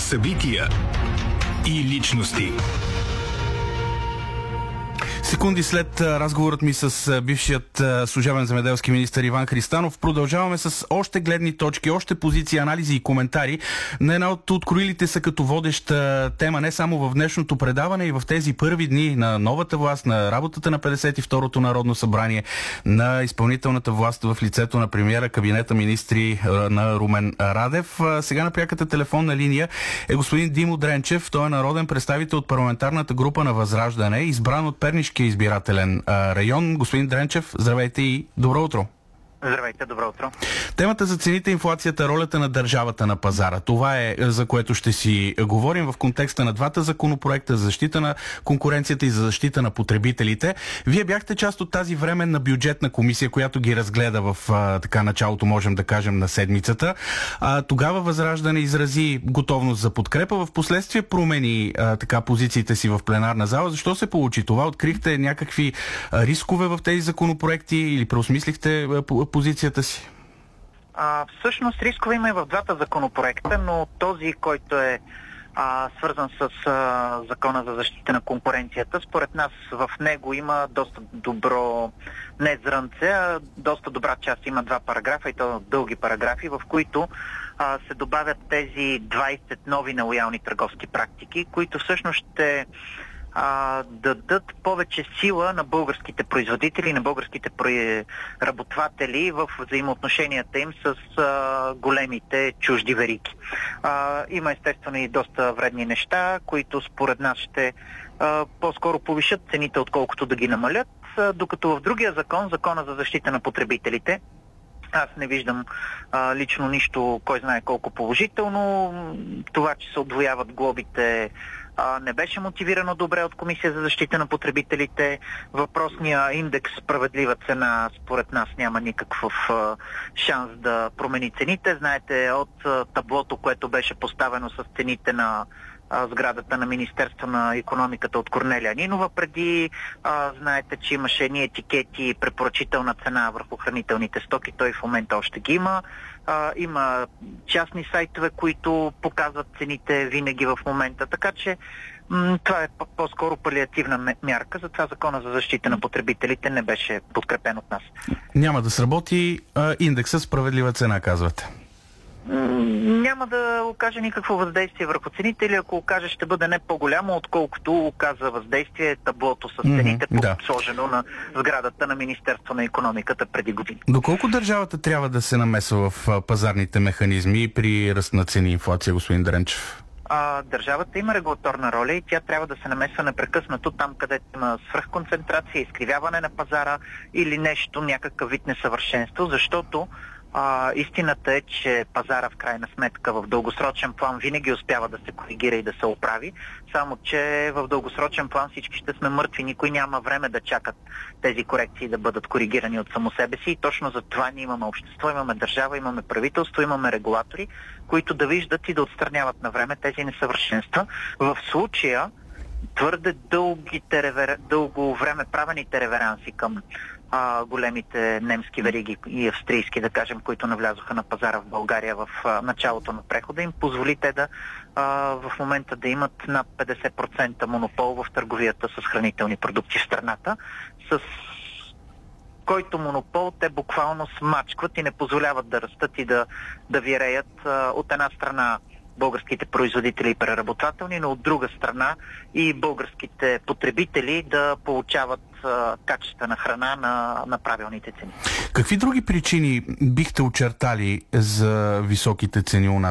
събития и личности. Секунди след разговорът ми с бившият служебен земеделски министър Иван Христанов, продължаваме с още гледни точки, още позиции, анализи и коментари на една от откроилите са като водеща тема не само в днешното предаване, и в тези първи дни на новата власт, на работата на 52-то Народно събрание, на изпълнителната власт в лицето на премиера, кабинета министри на Румен Радев. Сега на пряката телефонна линия е господин Димо Дренчев. Той е народен представител от парламентарната група на Възраждане, избран от Пернишкия избирателен район. Господин Дренчев, здравейте и добро утро. Здравейте, добро утро. Темата за цените, инфлацията, ролята на държавата на пазара. Това е за което ще си говорим в контекста на двата законопроекта за защита на конкуренцията и за защита на потребителите. Вие бяхте част от тази временна бюджетна комисия, която ги разгледа в така началото, можем да кажем, на седмицата. Тогава Възраждане изрази готовност за подкрепа. В последствие промени така позициите си в пленарна зала. Защо се получи това? Открихте някакви рискове в тези законопроекти или преосмислихте позицията си? Всъщност рискове има и в двата законопроекта, но този, който е свързан с закона за защита на конкуренцията, според нас в него има доста добро, не зрънце, а доста добра част. Има два параграфа, и то дълги параграфи, в които се добавят тези 20 нови нелоялни търговски практики, които всъщност ще дадат повече сила на българските производители, на българските работодатели в взаимоотношенията им с големите чужди вериги. Има естествено и доста вредни неща, които според нас ще по-скоро повишат цените, отколкото да ги намалят, докато в другия закон, закона за защита на потребителите, аз не виждам лично нищо, кой знае колко положително. Това, че се удвояват глобите, не беше мотивирано добре от Комисия за защита на потребителите. Въпросния индекс справедлива цена, според нас, няма никакъв шанс да промени цените. Знаете, от таблото, което беше поставено с цените на сградата на Министерство на икономиката от Корнелия Нинова преди, знаете, че имаше едни етикети препоръчителна цена върху хранителните стоки, той в момента още ги има. Има частни сайтове, които показват цените винаги в момента, така че това е по-скоро палиативна мярка, затова закона за защита на потребителите не беше подкрепен от нас. Няма да сработи индекса справедлива цена, казвате? Няма да окаже никакво въздействие върху цените, или ако окаже, ще бъде не по-голямо, отколкото оказа въздействие таблото с цените, сложено на сградата на Министерство на икономиката преди години. Доколко държавата трябва да се намесва в пазарните механизми при ръст на цени и инфлация, господин Дренчев? Държавата има регулаторна роля и тя трябва да се намесва непрекъснато там, където има свръхконцентрация, изкривяване на пазара или нещо, някакъв вид несъвършенство, защото истината е, че пазара в крайна сметка в дългосрочен план винаги успява да се коригира и да се оправи, само че в дългосрочен план всички ще сме мъртви, никой няма време да чакат тези корекции да бъдат коригирани от само себе си, и точно за това ние имаме общество, имаме държава, имаме правителство, имаме регулатори, които да виждат и да отстраняват на време тези несъвършенства. В случая твърде дълго време правените реверанси към големите немски вериги и австрийски, да кажем, които навлязоха на пазара в България в началото на прехода, им позволи те да в момента да имат над 50% монопол в търговията с хранителни продукти в страната, с който монопол те буквално смачкват и не позволяват да растат и да виреят от една страна българските производители и преработвателни, но от друга страна и българските потребители да получават качествена храна на правилните цени. Какви други причини бихте очертали за високите цени у нас?